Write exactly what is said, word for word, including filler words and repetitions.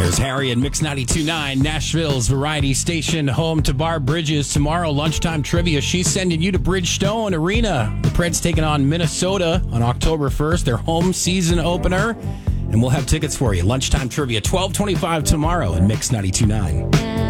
There's Harry and Mix ninety-two point nine, Nashville's variety station, home to Barb Bridges. Tomorrow, lunchtime trivia. She's sending you to Bridgestone Arena. The Preds taking on Minnesota on October first, their home season opener. And we'll have tickets for you. Lunchtime trivia, twelve twenty-five tomorrow in Mix ninety-two point nine.